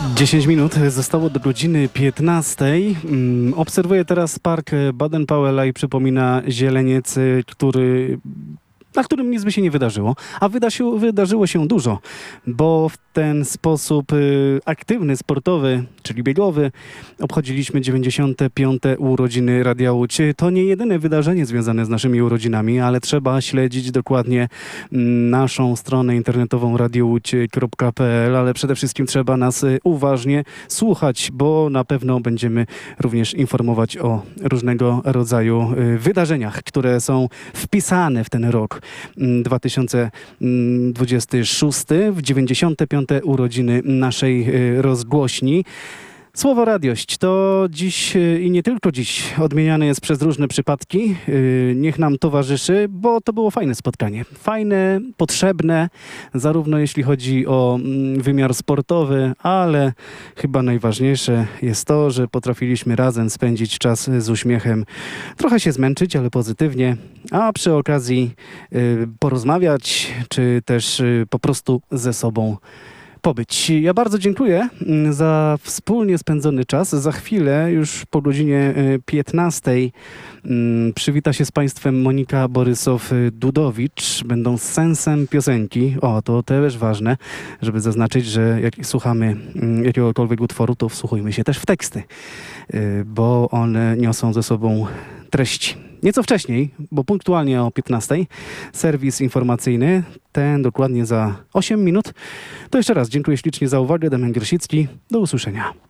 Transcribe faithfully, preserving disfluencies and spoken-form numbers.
dziesięć minut zostało do godziny piętnastej. Obserwuję teraz park Baden-Powella i przypomina zieleniec, który... na którym nic by się nie wydarzyło, a wyda się, wydarzyło się dużo, bo w ten sposób y, aktywny, sportowy, czyli biegowy, obchodziliśmy dziewięćdziesiąte piąte urodziny Radia Łódź. To nie jedyne wydarzenie związane z naszymi urodzinami, ale trzeba śledzić dokładnie mm, naszą stronę internetową radio łódź kropka p l, ale przede wszystkim trzeba nas y, uważnie słuchać, bo na pewno będziemy również informować o różnego rodzaju y, wydarzeniach, które są wpisane w ten rok dwa tysiące dwudziesty szósty, w dziewięćdziesiąte piąte urodziny naszej rozgłośni. Słowo radiość to dziś i nie tylko dziś odmieniane jest przez różne przypadki. Niech nam towarzyszy, bo to było fajne spotkanie. Fajne, potrzebne, zarówno jeśli chodzi o wymiar sportowy, ale chyba najważniejsze jest to, że potrafiliśmy razem spędzić czas z uśmiechem. Trochę się zmęczyć, ale pozytywnie, a przy okazji porozmawiać, czy też po prostu ze sobą pobyć. Ja bardzo dziękuję za wspólnie spędzony czas. Za chwilę, już po godzinie piętnastej, przywita się z Państwem Monika Borysow-Dudowicz. Będą z sensem piosenki. O, to też ważne, żeby zaznaczyć, że jak słuchamy jakiegokolwiek utworu, to wsłuchujmy się też w teksty, bo one niosą ze sobą treści. Nieco wcześniej, bo punktualnie o piętnastej, serwis informacyjny, ten dokładnie za osiem minut. To jeszcze raz dziękuję ślicznie za uwagę. Damian Giersicki. Do usłyszenia.